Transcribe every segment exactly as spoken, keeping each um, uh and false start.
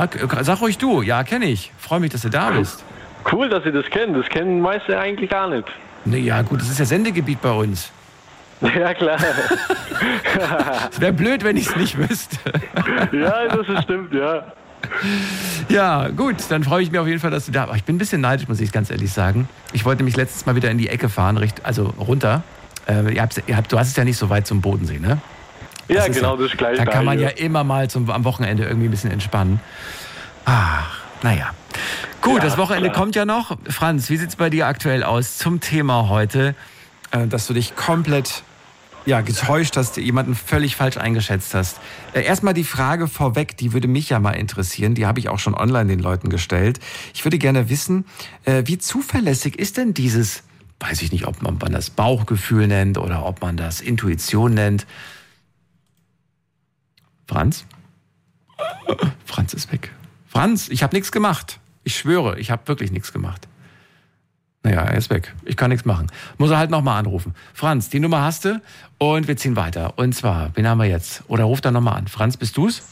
Sag ruhig du. Ja, kenne ich. Freue mich, dass du da bist. Cool, dass Sie das kennen. Das kennen die meisten eigentlich gar nicht. Naja, gut, das ist ja Sendegebiet bei uns. Ja, klar. Es wäre blöd, wenn ich es nicht wüsste. Ja, das ist stimmt, ja. Ja, gut, dann freue ich mich auf jeden Fall, dass du da bist. Ich bin ein bisschen neidisch, muss ich ganz ehrlich sagen. Ich wollte nämlich letztes Mal wieder in die Ecke fahren, also runter. Äh, ihr habt, ihr habt, du hast es ja nicht so weit zum Bodensee, ne? Das ja, genau, ja, das gleiche. Da kann man ja immer mal zum, am Wochenende irgendwie ein bisschen entspannen. Ach, naja. Gut, ja, das Wochenende klar. kommt ja noch. Franz, wie sieht es bei dir aktuell aus zum Thema heute, äh, dass du dich komplett ja, getäuscht hast, jemanden völlig falsch eingeschätzt hast? Äh, erstmal die Frage vorweg, die würde mich ja mal interessieren, die habe ich auch schon online den Leuten gestellt. Ich würde gerne wissen, äh, wie zuverlässig ist denn dieses, weiß ich nicht, ob man, man das Bauchgefühl nennt oder ob man das Intuition nennt. Franz? Franz ist weg. Franz, ich habe nichts gemacht. Ich schwöre, ich habe wirklich nichts gemacht. Naja, er ist weg. Ich kann nichts machen. Muss er halt nochmal anrufen. Franz, die Nummer hast du und wir ziehen weiter. Und zwar, wen haben wir jetzt? Oder ruf da nochmal an. Franz, bist du's?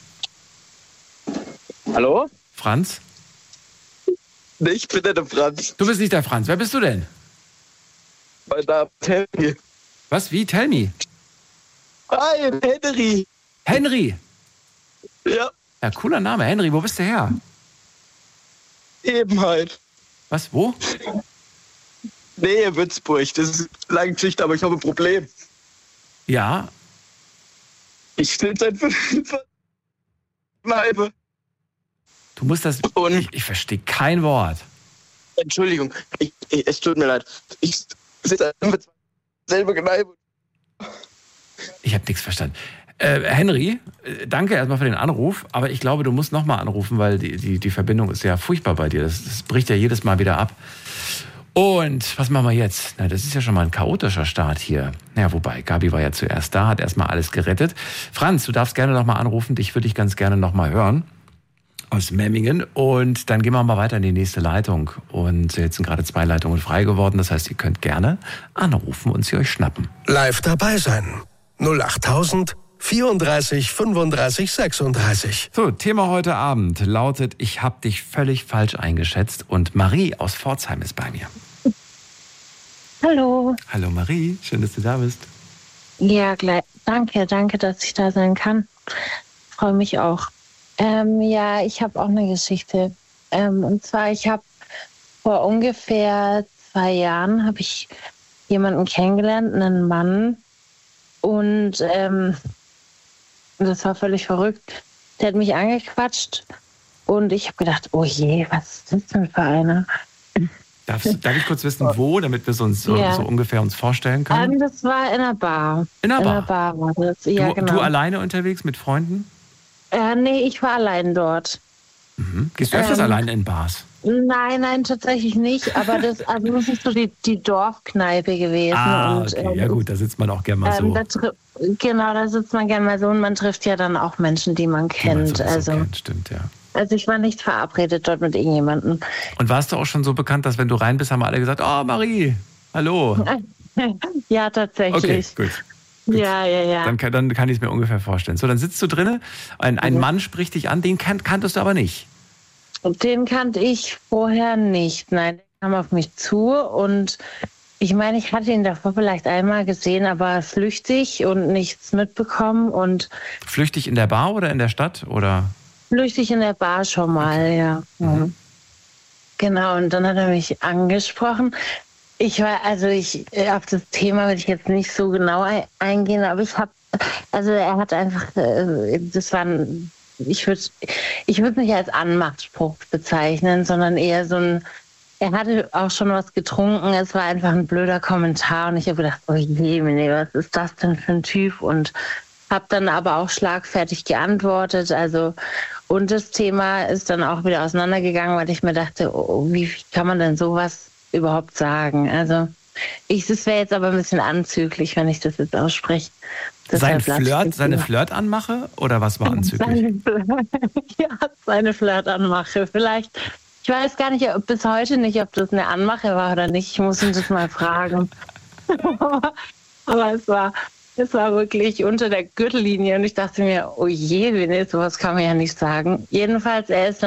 Hallo? Franz? Nee, ich bin der Franz. Du bist nicht der Franz. Wer bist du denn? Mein Name ist Henry. Was? Wie? Tell me. Hi, Henry. Henry? Ja. Ja, cooler Name. Henry, wo bist du her? Eben halt. Was? Wo? Nee, Würzburg. Das ist eine lange Geschichte, aber ich habe ein Problem. Ja? Ich sitze seit fünf Kneipe. Du musst das... Und ich, ich verstehe kein Wort. Entschuldigung, ich, ich, es tut mir leid. Ich sitze mit selber Kneipe. Ich habe nichts verstanden. Äh, Henry, danke erstmal für den Anruf, aber ich glaube, du musst nochmal anrufen, weil die, die, die Verbindung ist ja furchtbar bei dir. Das, das bricht ja jedes Mal wieder ab. Und was machen wir jetzt? Na, das ist ja schon mal ein chaotischer Start hier. Ja, wobei, Gabi war ja zuerst da, hat erstmal alles gerettet. Franz, du darfst gerne nochmal anrufen. Dich würde ich ganz gerne nochmal hören. Aus Memmingen. Und dann gehen wir mal weiter in die nächste Leitung. Und jetzt sind gerade zwei Leitungen frei geworden. Das heißt, ihr könnt gerne anrufen und sie euch schnappen. Live dabei sein. null achttausend vierunddreißig fünfunddreißig sechsunddreißig. So, Thema heute Abend lautet, ich habe dich völlig falsch eingeschätzt. Und Marie aus Pforzheim ist bei mir. Hallo. Hallo Marie, schön, dass du da bist. Ja, gleich. Danke, danke, dass ich da sein kann. Freue mich auch. Ähm, ja, ich habe auch eine Geschichte. Ähm, und zwar, ich habe vor ungefähr zwei Jahren habe ich jemanden kennengelernt, einen Mann. Und ähm, das war völlig verrückt. Der hat mich angequatscht und ich habe gedacht, oh je, was ist das denn für einer? Darf, darf ich kurz wissen, wo, damit wir es uns so, ja. so ungefähr uns vorstellen können? Ähm, das war in einer Bar. In einer Bar? In einer Bar war das, ja, du, genau. Du alleine unterwegs mit Freunden? Äh, nee, ich war allein dort. Mhm. Gehst du öfters ähm, alleine in Bars? Nein, nein, tatsächlich nicht. Aber das, also das ist so die, die Dorfkneipe gewesen. Ah, und, okay. ähm, Ja gut, da sitzt man auch gerne mal ähm, so. Da tri- genau, da sitzt man gerne mal so und man trifft ja dann auch Menschen, die man kennt. Die man also, kennt, stimmt, ja. Also ich war nicht verabredet dort mit irgendjemandem. Und warst du auch schon so bekannt, dass wenn du rein bist, haben alle gesagt, oh Marie, hallo. Ja, tatsächlich. Okay, gut. Gut. Ja, ja, ja. Dann kann, dann kann ich es mir ungefähr vorstellen. So, dann sitzt du drinnen, ein, ein Mhm. Mann spricht dich an, den kan- kanntest du aber nicht. Den kannte ich vorher nicht. Nein, der kam auf mich zu und ich meine, ich hatte ihn davor vielleicht einmal gesehen, aber flüchtig und nichts mitbekommen und Flüchtig in der Bar oder in der Stadt? Oder? flüchtig in der Bar schon mal, ja. Mhm. Genau, und dann hat er mich angesprochen. Ich war, also ich, auf das Thema will ich jetzt nicht so genau eingehen, aber ich habe, also er hat einfach, das war ein, ich würde ich würde nicht als Anmachspruch bezeichnen, sondern eher so ein, er hatte auch schon was getrunken, es war einfach ein blöder Kommentar und ich habe gedacht, oh je, was ist das denn für ein Typ? Und habe dann aber auch schlagfertig geantwortet, also und das Thema ist dann auch wieder auseinandergegangen, weil ich mir dachte, oh, wie kann man denn sowas überhaupt sagen? Also ich, das wäre jetzt aber ein bisschen anzüglich, wenn ich das jetzt ausspreche. Sein Flirt, seine Flirtanmache oder was war anzüglich? Seine, ja, seine Flirtanmache. Vielleicht, ich weiß gar nicht, ob bis heute nicht, ob das eine Anmache war oder nicht. Ich muss ihn das mal fragen. aber, aber es war, Es war wirklich unter der Gürtellinie und ich dachte mir, oh je, René, sowas kann man ja nicht sagen. Jedenfalls, er ist